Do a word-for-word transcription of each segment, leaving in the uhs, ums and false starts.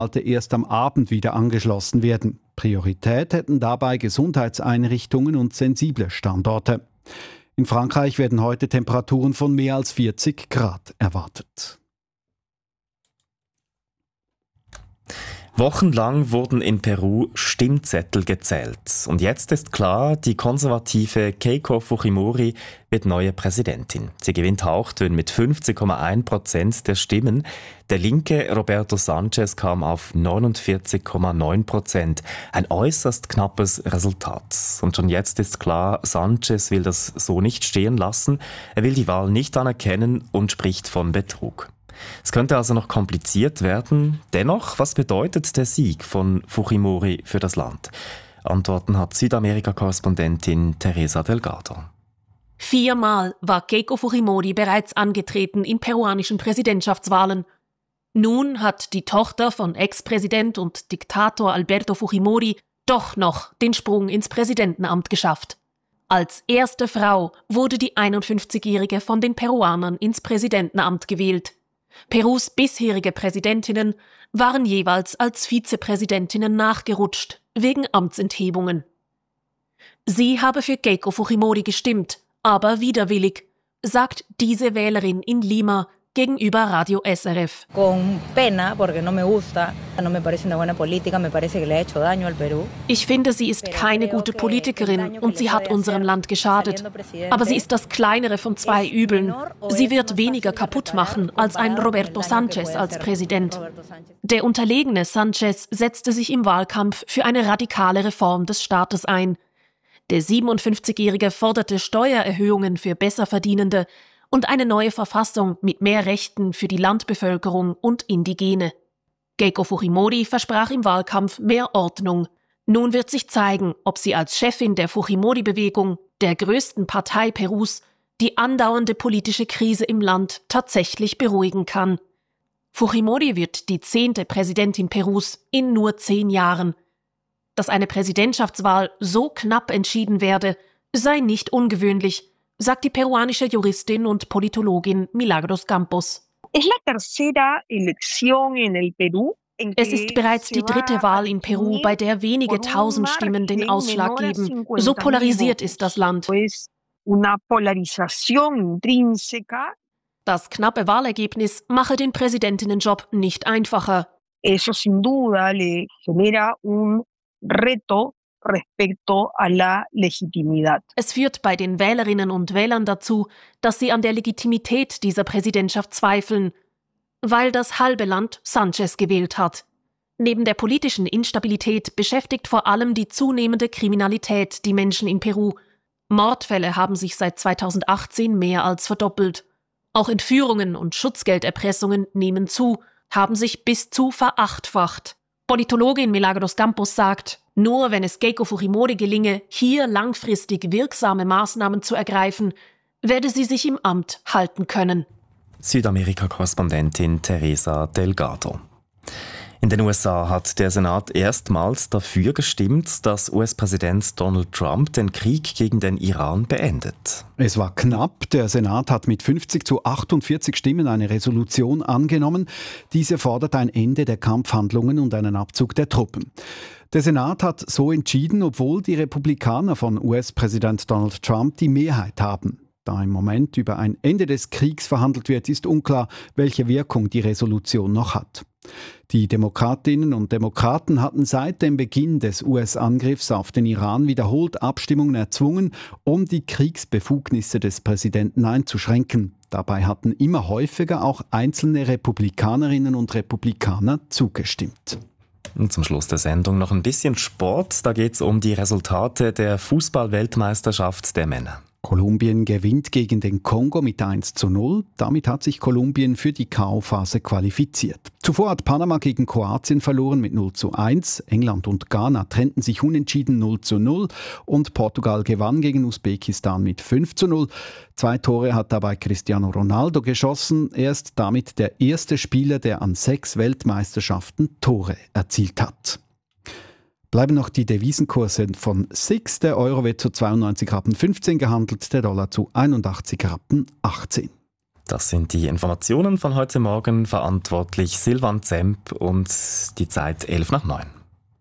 erst am Abend wieder angeschlossen werden. Priorität hätten dabei Gesundheitseinrichtungen und sensible Standorte. In Frankreich werden heute Temperaturen von mehr als vierzig Grad erwartet. Wochenlang wurden in Peru Stimmzettel gezählt. Und jetzt ist klar, die konservative Keiko Fujimori wird neue Präsidentin. Sie gewinnt hauchdünn mit fünfzig Komma eins Prozent der Stimmen. Der linke Roberto Sanchez kam auf neunundvierzig Komma neun Prozent. Ein äußerst knappes Resultat. Und schon jetzt ist klar, Sanchez will das so nicht stehen lassen. Er will die Wahl nicht anerkennen und spricht von Betrug. Es könnte also noch kompliziert werden. Dennoch, was bedeutet der Sieg von Fujimori für das Land? Antworten hat Südamerika-Korrespondentin Teresa Delgado. Viermal war Keiko Fujimori bereits angetreten in peruanischen Präsidentschaftswahlen. Nun hat die Tochter von Ex-Präsident und Diktator Alberto Fujimori doch noch den Sprung ins Präsidentenamt geschafft. Als erste Frau wurde die einundfünfzigjährige von den Peruanern ins Präsidentenamt gewählt. Perus bisherige Präsidentinnen waren jeweils als Vizepräsidentinnen nachgerutscht, wegen Amtsenthebungen. Sie habe für Keiko Fujimori gestimmt, aber widerwillig, sagt diese Wählerin in Lima gegenüber Radio S R F. Ich finde, sie ist keine gute Politikerin und sie hat unserem Land geschadet. Aber sie ist das kleinere von zwei Übeln. Sie wird weniger kaputt machen als ein Roberto Sanchez als Präsident. Der unterlegene Sanchez setzte sich im Wahlkampf für eine radikale Reform des Staates ein. Der siebenundfünfzigjährige forderte Steuererhöhungen für Besserverdienende und eine neue Verfassung mit mehr Rechten für die Landbevölkerung und Indigene. Keiko Fujimori versprach im Wahlkampf mehr Ordnung. Nun wird sich zeigen, ob sie als Chefin der Fujimori-Bewegung, der größten Partei Perus, die andauernde politische Krise im Land tatsächlich beruhigen kann. Fujimori wird die zehnte Präsidentin Perus in nur zehn Jahren. Dass eine Präsidentschaftswahl so knapp entschieden werde, sei nicht ungewöhnlich, sagt die peruanische Juristin und Politologin Milagros Campos. Es ist bereits die dritte Wahl in Peru, bei der wenige tausend Stimmen den Ausschlag geben. So polarisiert ist das Land. Das knappe Wahlergebnis mache den Präsidentinnenjob nicht einfacher. Eso sin duda le genera un reto respecto a la legitimidad. Es führt bei den Wählerinnen und Wählern dazu, dass sie an der Legitimität dieser Präsidentschaft zweifeln, weil das halbe Land Sanchez gewählt hat. Neben der politischen Instabilität beschäftigt vor allem die zunehmende Kriminalität die Menschen in Peru. Mordfälle haben sich seit zweitausendachtzehn mehr als verdoppelt. Auch Entführungen und Schutzgelderpressungen nehmen zu, haben sich bis zu verachtfacht. Politologin Milagros Campos sagt, nur wenn es Keiko Fujimori gelinge, hier langfristig wirksame Maßnahmen zu ergreifen, werde sie sich im Amt halten können. Südamerika-Korrespondentin Teresa Delgado. In den U S A hat der Senat erstmals dafür gestimmt, dass U S-Präsident Donald Trump den Krieg gegen den Iran beendet. Es war knapp. Der Senat hat mit fünfzig zu achtundvierzig Stimmen eine Resolution angenommen. Diese fordert ein Ende der Kampfhandlungen und einen Abzug der Truppen. Der Senat hat so entschieden, obwohl die Republikaner von U S-Präsident Donald Trump die Mehrheit haben. Da im Moment über ein Ende des Kriegs verhandelt wird, ist unklar, welche Wirkung die Resolution noch hat. Die Demokratinnen und Demokraten hatten seit dem Beginn des U S-Angriffs auf den Iran wiederholt Abstimmungen erzwungen, um die Kriegsbefugnisse des Präsidenten einzuschränken. Dabei hatten immer häufiger auch einzelne Republikanerinnen und Republikaner zugestimmt. Und zum Schluss der Sendung noch ein bisschen Sport. Da geht es um die Resultate der Fußball-Weltmeisterschaft der Männer. Kolumbien gewinnt gegen den Kongo mit eins zu null. Damit hat sich Kolumbien für die K O-Phase qualifiziert. Zuvor hat Panama gegen Kroatien verloren mit null zu eins. England und Ghana trennten sich unentschieden null zu null. Und Portugal gewann gegen Usbekistan mit fünf zu null. Zwei Tore hat dabei Cristiano Ronaldo geschossen. Er ist damit der erste Spieler, der an sechs Weltmeisterschaften Tore erzielt hat. Bleiben noch die Devisenkurse von S I X. Der Euro wird zu zweiundneunzig Rappen fünfzehn gehandelt, der Dollar zu einundachtzig Rappen achtzehn. Das sind die Informationen von heute Morgen, verantwortlich Silvan Zemp und die Zeit elf nach neun.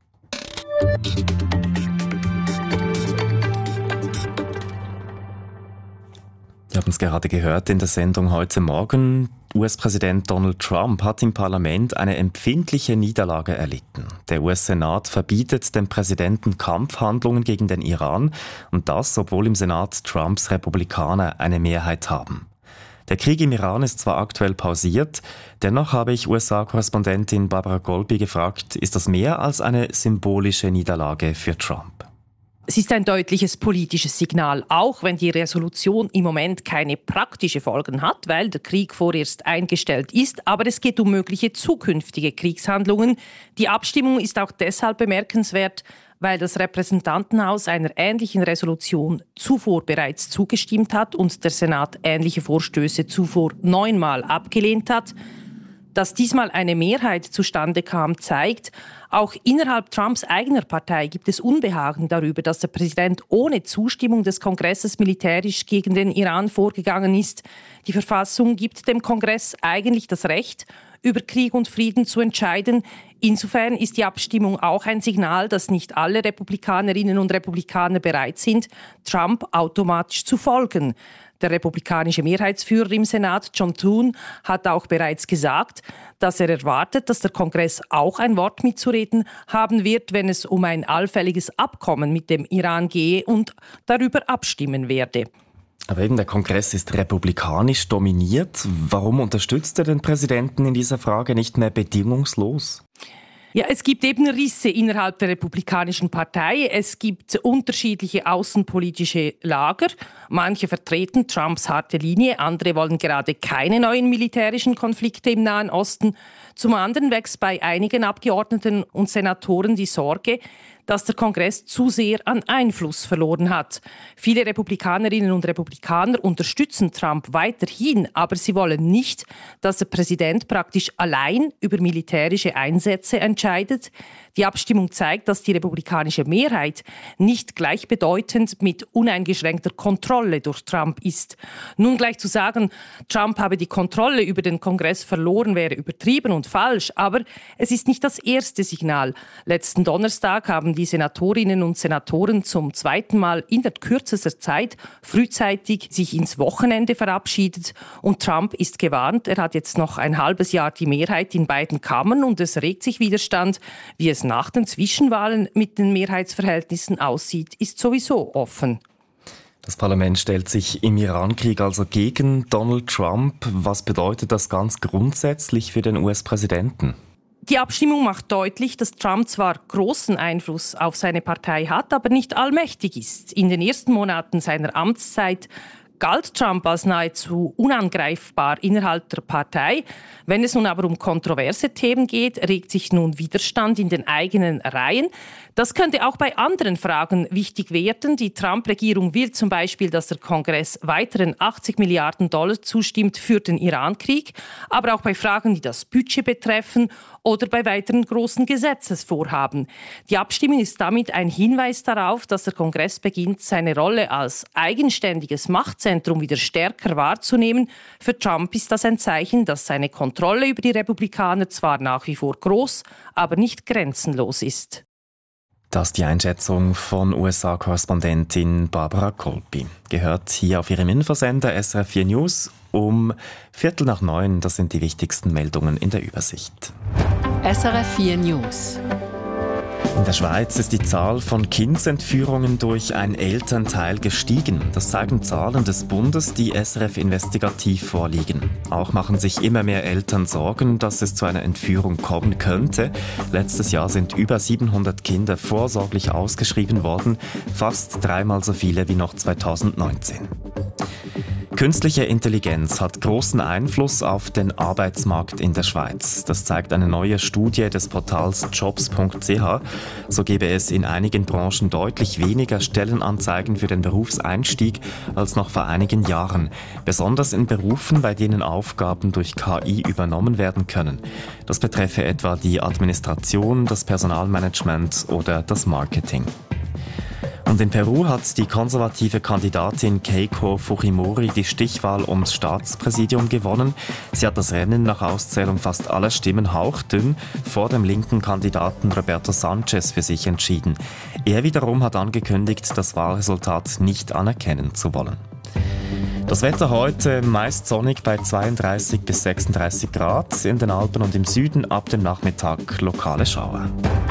Wir haben es gerade gehört in der Sendung heute Morgen. U S-Präsident Donald Trump hat im Parlament eine empfindliche Niederlage erlitten. Der U S-Senat verbietet dem Präsidenten Kampfhandlungen gegen den Iran und das, obwohl im Senat Trumps Republikaner eine Mehrheit haben. Der Krieg im Iran ist zwar aktuell pausiert, dennoch habe ich U S A-Korrespondentin Barbara Golbi gefragt, ist das mehr als eine symbolische Niederlage für Trump? Es ist ein deutliches politisches Signal, auch wenn die Resolution im Moment keine praktischen Folgen hat, weil der Krieg vorerst eingestellt ist. Aber es geht um mögliche zukünftige Kriegshandlungen. Die Abstimmung ist auch deshalb bemerkenswert, weil das Repräsentantenhaus einer ähnlichen Resolution zuvor bereits zugestimmt hat und der Senat ähnliche Vorstöße zuvor neunmal abgelehnt hat. Dass diesmal eine Mehrheit zustande kam, zeigt, auch innerhalb Trumps eigener Partei gibt es Unbehagen darüber, dass der Präsident ohne Zustimmung des Kongresses militärisch gegen den Iran vorgegangen ist. Die Verfassung gibt dem Kongress eigentlich das Recht, über Krieg und Frieden zu entscheiden. Insofern ist die Abstimmung auch ein Signal, dass nicht alle Republikanerinnen und Republikaner bereit sind, Trump automatisch zu folgen. Der republikanische Mehrheitsführer im Senat, John Thune, hat auch bereits gesagt, dass er erwartet, dass der Kongress auch ein Wort mitzureden haben wird, wenn es um ein allfälliges Abkommen mit dem Iran gehe und darüber abstimmen werde. Aber eben der Kongress ist republikanisch dominiert. Warum unterstützt er den Präsidenten in dieser Frage nicht mehr bedingungslos? Ja, es gibt eben Risse innerhalb der Republikanischen Partei. Es gibt unterschiedliche außenpolitische Lager. Manche vertreten Trumps harte Linie, andere wollen gerade keine neuen militärischen Konflikte im Nahen Osten. Zum anderen wächst bei einigen Abgeordneten und Senatoren die Sorge, dass der Kongress zu sehr an Einfluss verloren hat. Viele Republikanerinnen und Republikaner unterstützen Trump weiterhin, aber sie wollen nicht, dass der Präsident praktisch allein über militärische Einsätze entscheidet. Die Abstimmung zeigt, dass die republikanische Mehrheit nicht gleichbedeutend mit uneingeschränkter Kontrolle durch Trump ist. Nun gleich zu sagen, Trump habe die Kontrolle über den Kongress verloren, wäre übertrieben und falsch, aber es ist nicht das erste Signal. Letzten Donnerstag haben die Senatorinnen und Senatoren zum zweiten Mal in der kürzester Zeit frühzeitig sich ins Wochenende verabschiedet und Trump ist gewarnt, er hat jetzt noch ein halbes Jahr die Mehrheit in beiden Kammern und es regt sich Widerstand. Wie es nach den Zwischenwahlen mit den Mehrheitsverhältnissen aussieht, ist sowieso offen. Das Parlament stellt sich im Irankrieg also gegen Donald Trump. Was bedeutet das ganz grundsätzlich für den U S-Präsidenten? Die Abstimmung macht deutlich, dass Trump zwar großen Einfluss auf seine Partei hat, aber nicht allmächtig ist. In den ersten Monaten seiner Amtszeit galt Trump als nahezu unangreifbar innerhalb der Partei. Wenn es nun aber um kontroverse Themen geht, regt sich nun Widerstand in den eigenen Reihen. Das könnte auch bei anderen Fragen wichtig werden. Die Trump-Regierung will zum Beispiel, dass der Kongress weiteren achtzig Milliarden Dollar zustimmt für den Irankrieg, aber auch bei Fragen, die das Budget betreffen oder bei weiteren großen Gesetzesvorhaben. Die Abstimmung ist damit ein Hinweis darauf, dass der Kongress beginnt, seine Rolle als eigenständiges Machtzentrum wieder stärker wahrzunehmen. Für Trump ist das ein Zeichen, dass seine Kontrolle über die Republikaner zwar nach wie vor groß, aber nicht grenzenlos ist. Das ist die Einschätzung von U S A-Korrespondentin Barbara Golbi. Gehört hier auf Ihrem Infosender S R F vier News um Viertel nach neun. Das sind die wichtigsten Meldungen in der Übersicht. S R F vier News. In der Schweiz ist die Zahl von Kindsentführungen durch ein Elternteil gestiegen. Das zeigen Zahlen des Bundes, die S R F investigativ vorliegen. Auch machen sich immer mehr Eltern Sorgen, dass es zu einer Entführung kommen könnte. Letztes Jahr sind über siebenhundert Kinder vorsorglich ausgeschrieben worden, fast dreimal so viele wie noch zweitausendneunzehn. Künstliche Intelligenz hat großen Einfluss auf den Arbeitsmarkt in der Schweiz. Das zeigt eine neue Studie des Portals jobs punkt c h. So gebe es in einigen Branchen deutlich weniger Stellenanzeigen für den Berufseinstieg als noch vor einigen Jahren. Besonders in Berufen, bei denen Aufgaben durch K I übernommen werden können. Das betreffe etwa die Administration, das Personalmanagement oder das Marketing. Und in Peru hat die konservative Kandidatin Keiko Fujimori die Stichwahl ums Staatspräsidium gewonnen. Sie hat das Rennen nach Auszählung fast aller Stimmen hauchdünn vor dem linken Kandidaten Roberto Sanchez für sich entschieden. Er wiederum hat angekündigt, das Wahlresultat nicht anerkennen zu wollen. Das Wetter heute meist sonnig bei zweiunddreißig bis sechsunddreißig Grad, in den Alpen und im Süden ab dem Nachmittag lokale Schauer.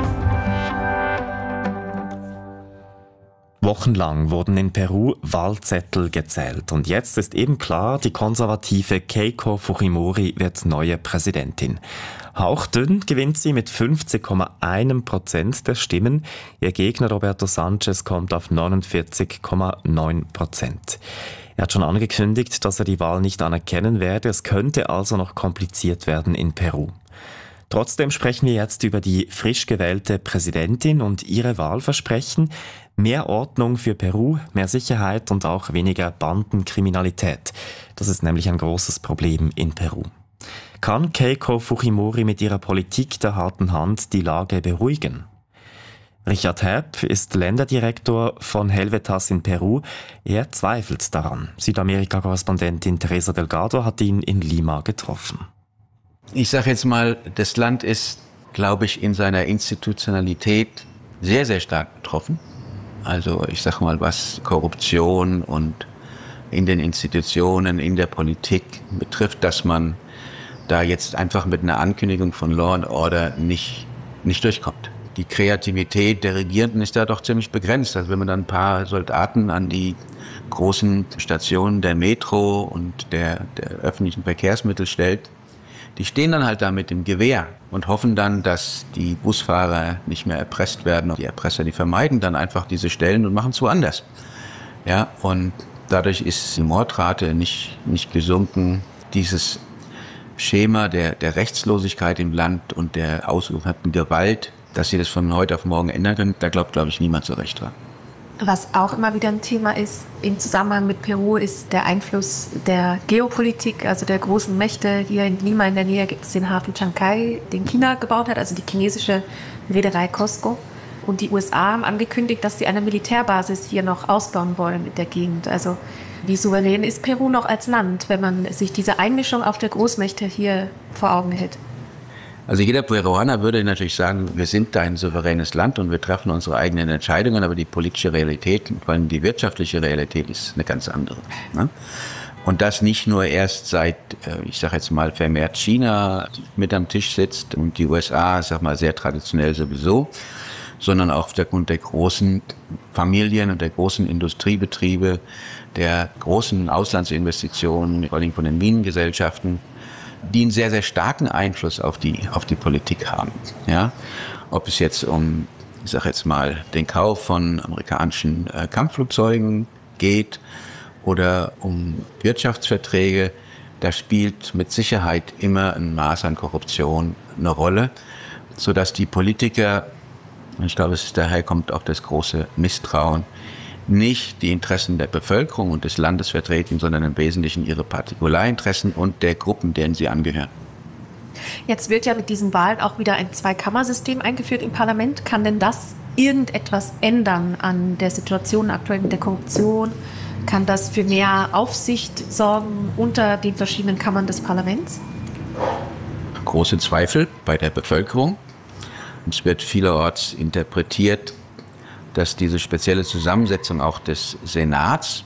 Wochenlang wurden in Peru Wahlzettel gezählt und jetzt ist eben klar, die konservative Keiko Fujimori wird neue Präsidentin. Hauchdünn gewinnt sie mit fünfzig Komma eins Prozent der Stimmen. Ihr Gegner Roberto Sanchez kommt auf neunundvierzig Komma neun Prozent. Er hat schon angekündigt, dass er die Wahl nicht anerkennen werde. Es könnte also noch kompliziert werden in Peru. Trotzdem sprechen wir jetzt über die frisch gewählte Präsidentin und ihre Wahlversprechen. Mehr Ordnung für Peru, mehr Sicherheit und auch weniger Bandenkriminalität. Das ist nämlich ein großes Problem in Peru. Kann Keiko Fujimori mit ihrer Politik der harten Hand die Lage beruhigen? Richard Herb ist Länderdirektor von Helvetas in Peru. Er zweifelt daran. Südamerika-Korrespondentin Teresa Delgado hat ihn in Lima getroffen. Ich sage jetzt mal, das Land ist, glaube ich, in seiner Institutionalität sehr, sehr stark betroffen. Also ich sage mal, was Korruption und in den Institutionen, in der Politik betrifft, dass man da jetzt einfach mit einer Ankündigung von Law and Order nicht, nicht durchkommt. Die Kreativität der Regierenden ist da doch ziemlich begrenzt. Also wenn man dann ein paar Soldaten an die großen Stationen der Metro und der, der öffentlichen Verkehrsmittel stellt, die stehen dann halt da mit dem Gewehr und hoffen dann, dass die Busfahrer nicht mehr erpresst werden. Die Erpresser, die vermeiden dann einfach diese Stellen und machen es woanders. Ja, und dadurch ist die Mordrate nicht, nicht gesunken. Dieses Schema der, der Rechtslosigkeit im Land und der ausgeübten Gewalt, dass sie das von heute auf morgen ändern können, da glaubt, glaube ich, niemand so recht dran. Was auch immer wieder ein Thema ist im Zusammenhang mit Peru, ist der Einfluss der Geopolitik, also der großen Mächte. Hier in Lima in der Nähe gibt es den Hafen Chancay, den China gebaut hat, also die chinesische Reederei COSCO. Und die U S A haben angekündigt, dass sie eine Militärbasis hier noch ausbauen wollen in der Gegend. Also wie souverän ist Peru noch als Land, wenn man sich diese Einmischung auch der Großmächte hier vor Augen hält? Also jeder Peruaner würde natürlich sagen, wir sind ein souveränes Land und wir treffen unsere eigenen Entscheidungen, aber die politische Realität, vor allem die wirtschaftliche Realität, ist eine ganz andere. Ne? Und das nicht nur erst seit, ich sage jetzt mal, vermehrt China mit am Tisch sitzt und die U S A, ich sag mal, sehr traditionell sowieso, sondern auch aufgrund der großen Familien und der großen Industriebetriebe, der großen Auslandsinvestitionen, vor allem von den Minengesellschaften, die einen sehr, sehr starken Einfluss auf die, auf die Politik haben. Ja? Ob es jetzt um, ich sage jetzt mal, den Kauf von amerikanischen äh, Kampfflugzeugen geht oder um Wirtschaftsverträge, da spielt mit Sicherheit immer ein Maß an Korruption eine Rolle, sodass die Politiker, ich glaube, es ist daher kommt auch das große Misstrauen, nicht die Interessen der Bevölkerung und des Landes vertreten, sondern im Wesentlichen ihre Partikularinteressen und der Gruppen, denen sie angehören. Jetzt wird ja mit diesen Wahlen auch wieder ein Zweikammersystem eingeführt im Parlament. Kann denn das irgendetwas ändern an der Situation aktuell mit der Korruption? Kann das für mehr Aufsicht sorgen unter den verschiedenen Kammern des Parlaments? Große Zweifel bei der Bevölkerung. Es wird vielerorts interpretiert, dass diese spezielle Zusammensetzung auch des Senats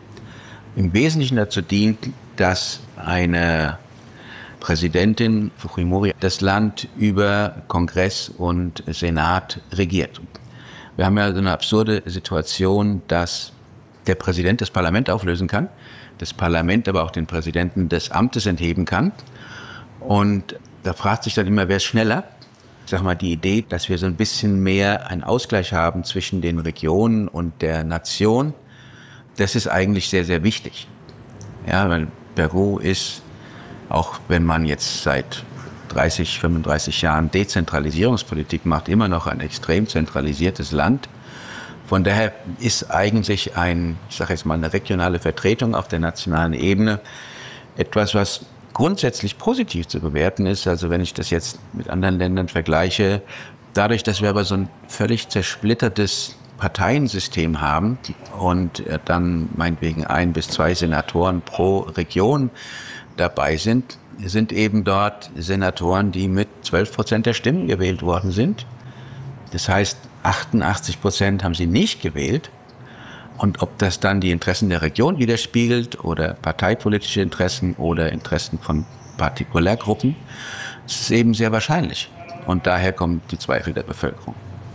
im Wesentlichen dazu dient, dass eine Präsidentin Fujimori das Land über Kongress und Senat regiert. Wir haben ja so eine absurde Situation, dass der Präsident das Parlament auflösen kann, das Parlament aber auch den Präsidenten des Amtes entheben kann. Und da fragt sich dann immer, wer ist schneller? Ich sag mal, die Idee, dass wir so ein bisschen mehr einen Ausgleich haben zwischen den Regionen und der Nation, das ist eigentlich sehr, sehr wichtig. Ja, weil Peru ist, auch wenn man jetzt seit dreißig, fünfunddreißig Jahren Dezentralisierungspolitik macht, immer noch ein extrem zentralisiertes Land. Von daher ist eigentlich ein, ich sage jetzt mal, eine regionale Vertretung auf der nationalen Ebene etwas, was grundsätzlich positiv zu bewerten ist. Also wenn ich das jetzt mit anderen Ländern vergleiche, dadurch, dass wir aber so ein völlig zersplittertes Parteiensystem haben und dann meinetwegen ein bis zwei Senatoren pro Region dabei sind, sind eben dort Senatoren, die mit zwölf Prozent der Stimmen gewählt worden sind. Das heißt, achtundachtzig Prozent haben sie nicht gewählt. Und ob das dann die Interessen der Region widerspiegelt oder parteipolitische Interessen oder Interessen von Partikulargruppen, ist eben sehr wahrscheinlich. Und daher kommen die Zweifel der Bevölkerung.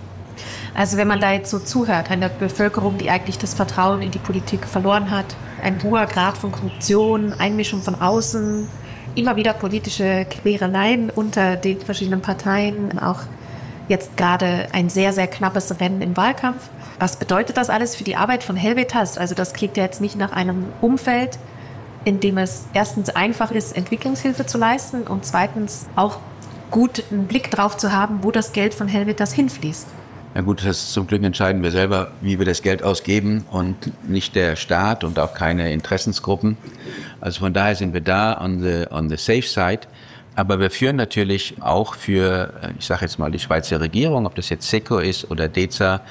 Also wenn man da jetzt so zuhört, einer Bevölkerung, die eigentlich das Vertrauen in die Politik verloren hat, ein hoher Grad von Korruption, Einmischung von außen, immer wieder politische Quereleien unter den verschiedenen Parteien, auch jetzt gerade ein sehr, sehr knappes Rennen im Wahlkampf. Was bedeutet das alles für die Arbeit von Helvetas? Also das klingt ja jetzt nicht nach einem Umfeld, in dem es erstens einfach ist, Entwicklungshilfe zu leisten und zweitens auch gut einen Blick drauf zu haben, wo das Geld von Helvetas hinfließt. Ja gut, das ist zum Glück entscheiden wir selber, wie wir das Geld ausgeben und nicht der Staat und auch keine Interessensgruppen. Also von daher sind wir da on the, on the safe side. Aber wir führen natürlich auch für, ich sage jetzt mal die Schweizer Regierung, ob das jetzt SECO ist oder DEZA,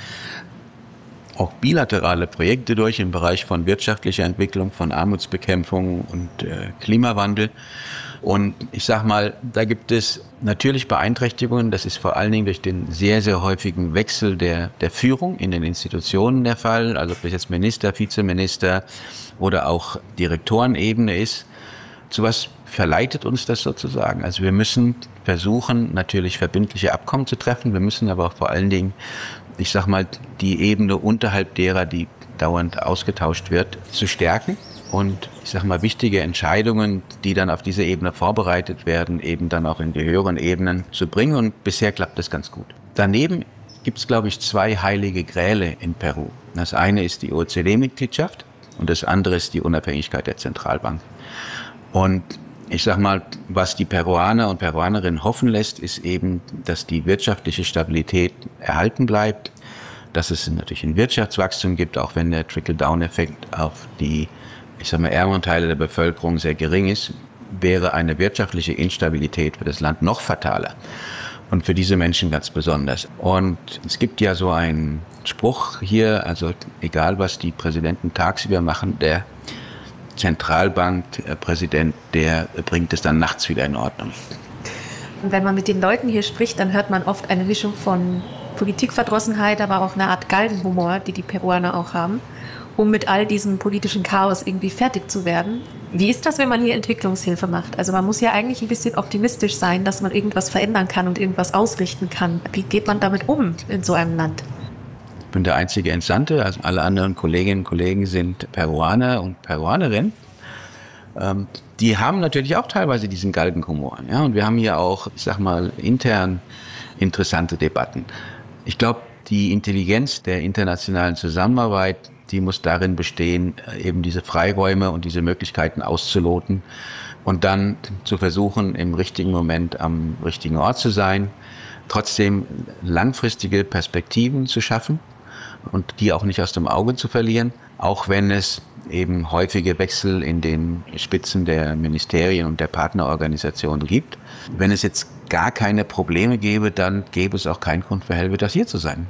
auch bilaterale Projekte durch im Bereich von wirtschaftlicher Entwicklung, von Armutsbekämpfung und äh, Klimawandel. Und ich sag mal, da gibt es natürlich Beeinträchtigungen. Das ist vor allen Dingen durch den sehr, sehr häufigen Wechsel der, der Führung in den Institutionen der Fall. Also ob das jetzt Minister, Vizeminister oder auch Direktorenebene ist. Zu was verleitet uns das sozusagen? Also wir müssen versuchen, natürlich verbindliche Abkommen zu treffen. Wir müssen aber auch vor allen Dingen, ich sag mal, die Ebene unterhalb derer, die dauernd ausgetauscht wird, zu stärken. Und ich sag mal, wichtige Entscheidungen, die dann auf dieser Ebene vorbereitet werden, eben dann auch in die höheren Ebenen zu bringen. Und bisher klappt das ganz gut. Daneben gibt es, glaube ich, zwei heilige Gräle in Peru. Das eine ist die O E C D-Mitgliedschaft und das andere ist die Unabhängigkeit der Zentralbank. Und ich sag mal, was die Peruaner und Peruanerinnen hoffen lässt, ist eben, dass die wirtschaftliche Stabilität erhalten bleibt, dass es natürlich ein Wirtschaftswachstum gibt, auch wenn der Trickle-Down-Effekt auf die, ich sag mal, ärmeren Teile der Bevölkerung sehr gering ist, wäre eine wirtschaftliche Instabilität für das Land noch fataler. Und für diese Menschen ganz besonders. Und es gibt ja so einen Spruch hier, also egal was die Präsidenten tagsüber machen, der Zentralbankpräsident, der bringt es dann nachts wieder in Ordnung. Und wenn man mit den Leuten hier spricht, dann hört man oft eine Mischung von Politikverdrossenheit, aber auch eine Art Galgenhumor, die die Peruaner auch haben, um mit all diesem politischen Chaos irgendwie fertig zu werden. Wie ist das, wenn man hier Entwicklungshilfe macht? Also man muss ja eigentlich ein bisschen optimistisch sein, dass man irgendwas verändern kann und irgendwas ausrichten kann. Wie geht man damit um in so einem Land? Ich bin der einzige Entsandte, also alle anderen Kolleginnen und Kollegen sind Peruaner und Peruanerinnen. Ähm, die haben natürlich auch teilweise diesen Galgenhumor. Ja? Und wir haben hier auch, ich sag mal, intern interessante Debatten. Ich glaube, die Intelligenz der internationalen Zusammenarbeit, die muss darin bestehen, eben diese Freiräume und diese Möglichkeiten auszuloten und dann zu versuchen, im richtigen Moment am richtigen Ort zu sein, trotzdem langfristige Perspektiven zu schaffen und die auch nicht aus dem Auge zu verlieren, auch wenn es eben häufige Wechsel in den Spitzen der Ministerien und der Partnerorganisationen gibt. Wenn es jetzt gar keine Probleme gäbe, dann gäbe es auch keinen Grund für Helvetas hier zu sein.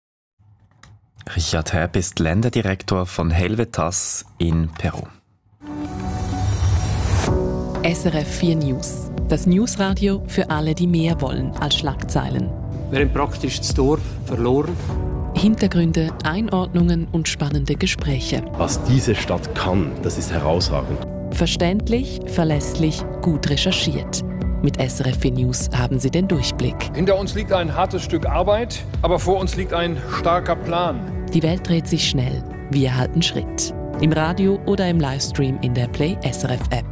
Richard Herb ist Länderdirektor von Helvetas in Peru. S R F vier News. Das Newsradio für alle, die mehr wollen als Schlagzeilen. Wir haben praktisch das Dorf verloren. Hintergründe, Einordnungen und spannende Gespräche. Was diese Stadt kann, das ist herausragend. Verständlich, verlässlich, gut recherchiert. Mit S R F vier News haben Sie den Durchblick. Hinter uns liegt ein hartes Stück Arbeit, aber vor uns liegt ein starker Plan. Die Welt dreht sich schnell. Wir halten Schritt. Im Radio oder im Livestream in der Play S R F App.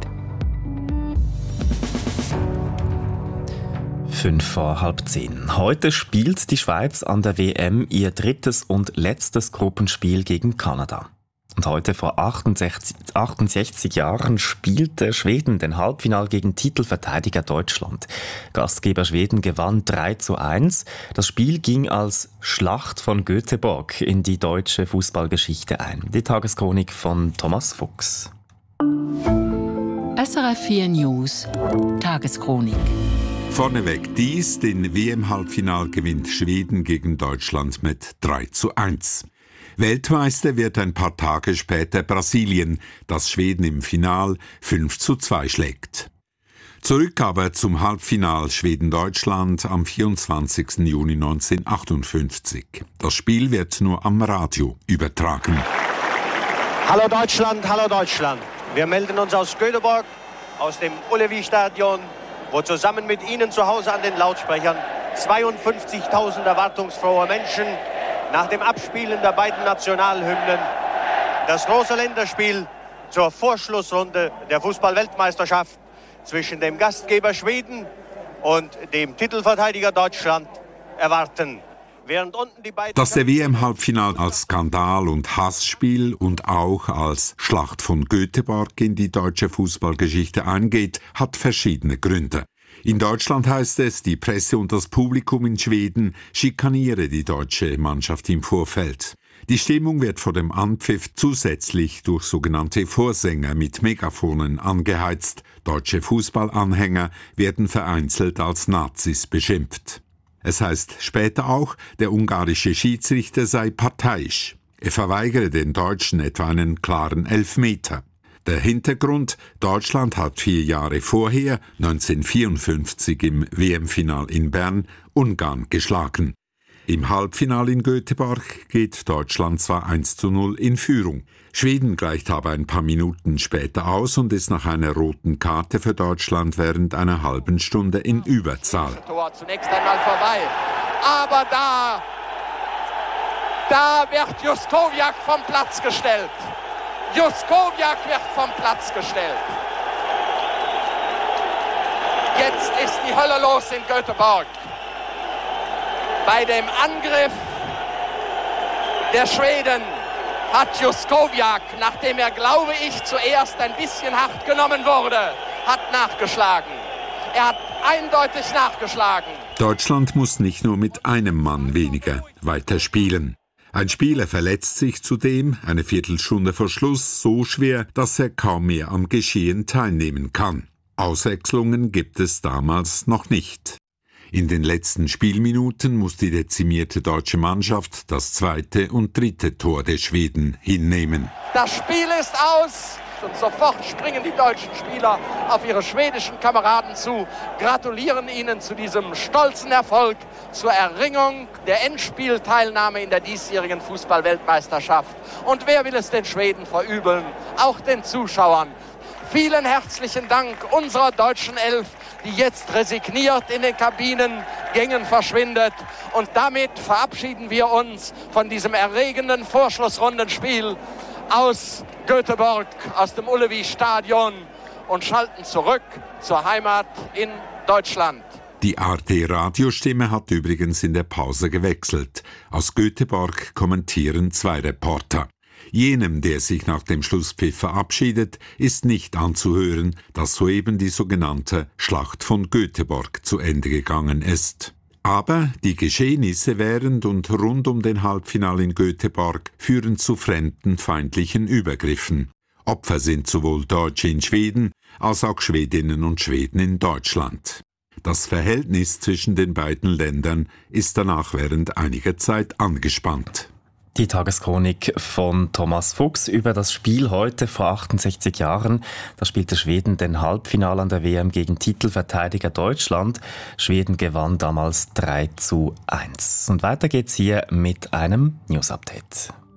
Fünf vor halb zehn. Heute spielt die Schweiz an der W M ihr drittes und letztes Gruppenspiel gegen Kanada. Und heute vor achtundsechzig, achtundsechzig Jahren spielte Schweden den Halbfinal gegen Titelverteidiger Deutschland. Gastgeber Schweden gewann drei zu eins. Das Spiel ging als Schlacht von Göteborg in die deutsche Fußballgeschichte ein. Die Tageschronik von Thomas Fuchs. S R F vier News Tageschronik. Vorneweg dies, den W M-Halbfinal gewinnt Schweden gegen Deutschland mit drei zu eins. Weltmeister wird ein paar Tage später Brasilien, das Schweden im Final fünf zu zwei schlägt. Zurück aber zum Halbfinal Schweden-Deutschland am vierundzwanzigsten Juni neunzehnhundertachtundfünfzig. Das Spiel wird nur am Radio übertragen. Hallo Deutschland, hallo Deutschland. Wir melden uns aus Göteborg, aus dem Ullevi-Stadion, wo zusammen mit Ihnen zu Hause an den Lautsprechern zweiundfünfzigtausend erwartungsfrohe Menschen nach dem Abspielen der beiden Nationalhymnen das große Länderspiel zur Vorschlussrunde der Fußball-Weltmeisterschaft zwischen dem Gastgeber Schweden und dem Titelverteidiger Deutschland erwarten. Während unten die beiden Dass der W M-Halbfinal als Skandal und Hassspiel und auch als Schlacht von Göteborg in die deutsche Fußballgeschichte eingeht, hat verschiedene Gründe. In Deutschland heißt es, die Presse und das Publikum in Schweden schikaniere die deutsche Mannschaft im Vorfeld. Die Stimmung wird vor dem Anpfiff zusätzlich durch sogenannte Vorsänger mit Megafonen angeheizt. Deutsche Fußballanhänger werden vereinzelt als Nazis beschimpft. Es heißt später auch, der ungarische Schiedsrichter sei parteiisch. Er verweigere den Deutschen etwa einen klaren Elfmeter. Der Hintergrund: Deutschland hat vier Jahre vorher, neunzehnhundertvierundfünfzig im W M-Final in Bern, Ungarn geschlagen. Im Halbfinale in Göteborg geht Deutschland zwar eins zu null in Führung. Schweden gleicht aber ein paar Minuten später aus und ist nach einer roten Karte für Deutschland während einer halben Stunde in Überzahl. Tor zunächst einmal vorbei, aber da, da wird Juskowiak vom Platz gestellt. Juskowiak wird vom Platz gestellt. Jetzt ist die Hölle los in Göteborg. Bei dem Angriff der Schweden hat Juskowiak, nachdem er, glaube ich, zuerst ein bisschen hart genommen wurde, hat nachgeschlagen. Er hat eindeutig nachgeschlagen. Deutschland muss nicht nur mit einem Mann weniger weiter spielen. Ein Spieler verletzt sich zudem, eine Viertelstunde vor Schluss, so schwer, dass er kaum mehr am Geschehen teilnehmen kann. Auswechslungen gibt es damals noch nicht. In den letzten Spielminuten muss die dezimierte deutsche Mannschaft das zweite und dritte Tor der Schweden hinnehmen. Das Spiel ist aus und sofort springen die deutschen Spieler auf ihre schwedischen Kameraden zu, gratulieren ihnen zu diesem stolzen Erfolg, zur Erringung der Endspielteilnahme in der diesjährigen Fußball-Weltmeisterschaft. Und wer will es den Schweden verübeln? Auch den Zuschauern. Vielen herzlichen Dank unserer deutschen Elf, die jetzt resigniert in den Kabinengängen verschwindet. Und damit verabschieden wir uns von diesem erregenden Vorschlussrundenspiel aus Göteborg, aus dem Ullevi-Stadion und schalten zurück zur Heimat in Deutschland. Die Arte-Radiostimme hat übrigens in der Pause gewechselt. Aus Göteborg kommentieren zwei Reporter. Jenem, der sich nach dem Schlusspfiff verabschiedet, ist nicht anzuhören, dass soeben die sogenannte Schlacht von Göteborg zu Ende gegangen ist. Aber die Geschehnisse während und rund um den Halbfinale in Göteborg führen zu fremdenfeindlichen Übergriffen. Opfer sind sowohl Deutsche in Schweden als auch Schwedinnen und Schweden in Deutschland. Das Verhältnis zwischen den beiden Ländern ist danach während einiger Zeit angespannt. Die Tageschronik von Thomas Fuchs über das Spiel heute vor achtundsechzig Jahren. Da spielte Schweden den Halbfinale an der W M gegen Titelverteidiger Deutschland. Schweden gewann damals drei zu eins. Und weiter geht's hier mit einem News-Update.